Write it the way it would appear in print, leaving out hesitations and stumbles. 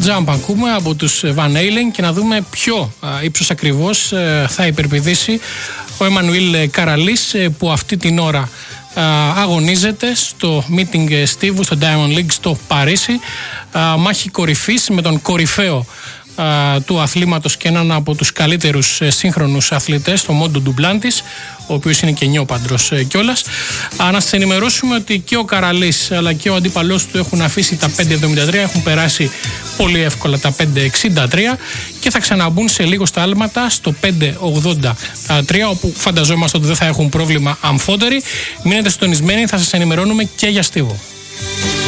Jump ακούμε από τους Van Halen και να δούμε ποιο ύψος ακριβώς θα υπερπηδήσει ο Εμμανουήλ Καραλής που αυτή την ώρα αγωνίζεται στο meeting Στίβου στο Diamond League στο Παρίσι. Μάχη κορυφής με τον κορυφαίο του αθλήματος και έναν από τους καλύτερους σύγχρονους αθλητές, το Μόντο Ντουμπλάντης, ο οποίος είναι και νεόπαντρος κιόλας. Να σας ενημερώσουμε ότι και ο Καραλής αλλά και ο αντίπαλός του έχουν αφήσει τα 5.73, έχουν περάσει πολύ εύκολα τα 5.63 και θα ξαναμπούν σε λίγο στα άλματα στο 5.83, όπου φανταζόμαστε ότι δεν θα έχουν πρόβλημα αμφότεροι. Μείνετε συντονισμένοι, θα σας ενημερώνουμε και για Στίβο.